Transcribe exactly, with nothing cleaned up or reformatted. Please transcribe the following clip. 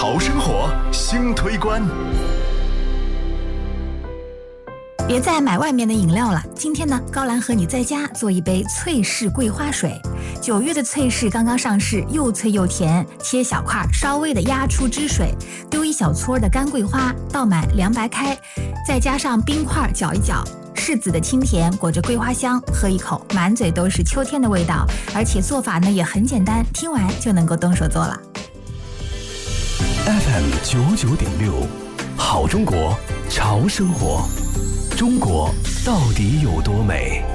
潮生活新推关。 别再买外面的饮料了，今天呢，高兰和你在家做一杯脆柿桂花水。九月的脆柿刚刚上市，又脆又甜，切小块，稍微的压出汁水，丢一小撮的干桂花，倒满凉白开，再加上冰块搅一搅，柿子的清甜裹着桂花香，喝一口满嘴都是秋天的味道，而且做法呢也很简单，听完就能够动手做了。 F M 九九点六，好中国，潮生活，中国到底有多美？